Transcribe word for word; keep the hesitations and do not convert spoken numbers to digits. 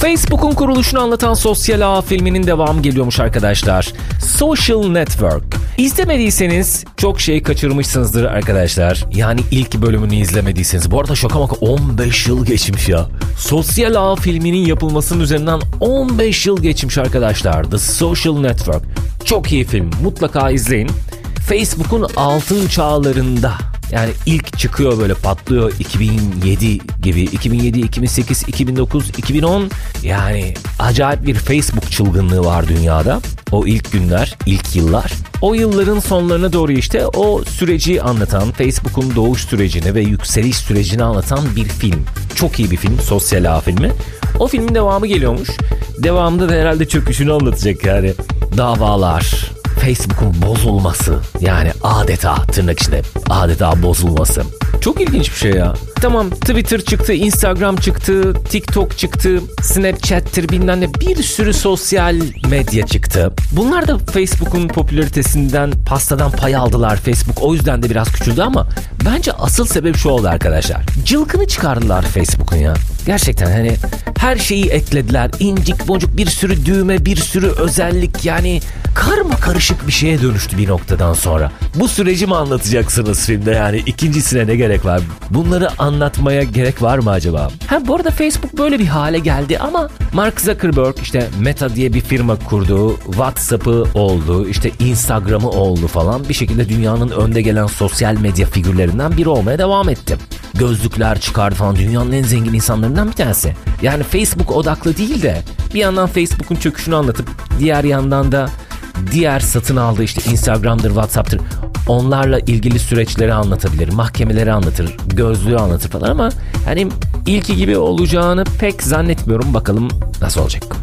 Facebook'un kuruluşunu anlatan sosyal ağ filminin devamı geliyormuş arkadaşlar. Social Network. İzlemediyseniz çok şey kaçırmışsınızdır arkadaşlar. Yani ilk bölümünü izlemediyseniz. Bu arada şaka maka on beş yıl geçmiş ya. Sosyal ağ filminin yapılmasının üzerinden on beş yıl geçmiş arkadaşlar. The Social Network. Çok iyi film. Mutlaka izleyin. Facebook'un altın çağlarında, yani ilk çıkıyor böyle patlıyor iki bin yedi gibi, iki bin yedi, iki bin sekiz, iki bin dokuz, iki bin on, yani acayip bir Facebook çılgınlığı var dünyada. O ilk günler, ilk yıllar. O yılların sonlarına doğru işte o süreci anlatan, Facebook'un doğuş sürecini ve yükseliş sürecini anlatan bir film. Çok iyi bir film, sosyal ağ filmi. O filmin devamı geliyormuş. Devamında da herhalde çöküşünü anlatacak yani. Davalar, Facebook'un bozulması, yani adeta tırnak içinde adeta bozulması. Çok ilginç bir şey ya. Tamam, Twitter çıktı, Instagram çıktı, TikTok çıktı, Snapchat'tir bilmem ne, bir sürü sosyal medya çıktı. Bunlar da Facebook'un popülaritesinden, pastadan pay aldılar. Facebook o yüzden de biraz küçüldü ama bence asıl sebep şu oldu arkadaşlar. Cılkını çıkardılar Facebook'un ya. Gerçekten hani her şeyi eklediler. İncik boncuk bir sürü düğme, bir sürü özellik, yani karma karışık bir şeye dönüştü bir noktadan sonra. Bu süreci mi anlatacaksınız filmde, yani ikincisine ne gerek var? Bunları anlatmaya gerek var mı acaba? Ha, bu arada Facebook böyle bir hale geldi ama Mark Zuckerberg işte Meta diye bir firma kurdu, WhatsApp'ı oldu, işte Instagram'ı oldu falan. Bir şekilde dünyanın önde gelen sosyal medya figürlerinden biri olmaya devam etti. Gözlükler çıkardı falan, dünyanın en zengin insanlarından bir tanesi. Yani Facebook odaklı değil de bir yandan Facebook'un çöküşünü anlatıp diğer yandan da diğer satın aldığı işte Instagram'dır, WhatsApp'tır, onlarla ilgili süreçleri anlatabilir, mahkemeleri anlatır, gözlüğü anlatır falan ama hani ilki gibi olacağını pek zannetmiyorum. Bakalım nasıl olacak.